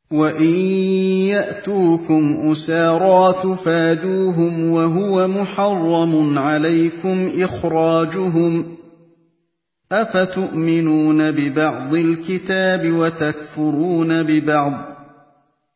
وَإِن يَأْتُوكُمْ أُسَارَىٰ تُفَادُوهُمْ وَهُوَ مُحَرَّمٌ عَلَيْكُمْ إِخْرَاجُهُمْ ۚ أَفَتُؤْمِنُونَ بِبَعْضِ الْكِتَابِ وَتَكْفُرُونَ بِبَعْضٍ ۚ